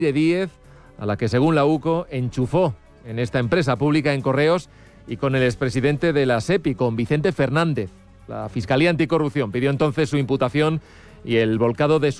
Díez, a la que según la UCO enchufó en esta empresa pública en Correos, y con el expresidente de la SEPI, con Vicente Fernández. La Fiscalía Anticorrupción pidió entonces su imputación y el volcado de su